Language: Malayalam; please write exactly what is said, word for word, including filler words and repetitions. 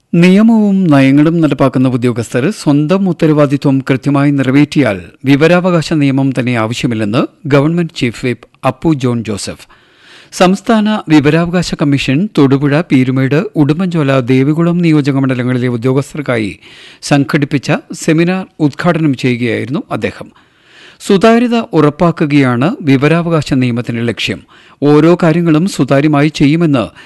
നിയമവും നയങ്ങളും നടപ്പാക്കുന്ന ഉദ്യോഗസ്ഥർ സ്വന്തം ഉത്തരവാദിത്വം കൃത്യമായി നിറവേറ്റിയാൽ വിവരാവകാശ നിയമം തന്നെ ആവശ്യമില്ലെന്ന് government chief whip Appu John Joseph. സംസ്ഥാന വിവരാവകാശ കമ്മീഷൻ തൊടുപുഴ, പീരുമേട്, ഉടുമ്പൻചോല, ദേവികുളം നിയോജക മണ്ഡലങ്ങളിലെ ഉദ്യോഗസ്ഥർക്കായി സംഘടിപ്പിച്ച സെമിനാർ ഉദ്ഘാടനം ചെയ്യുകയായിരുന്നു അദ്ദേഹം. സുതാര്യത ഉറപ്പാക്കുകയാണ് വിവരാവകാശ നിയമത്തിന്റെ ലക്ഷ്യം. ഓരോ കാര്യങ്ങളും സുതാര്യമായി ചെയ്യുമെന്ന്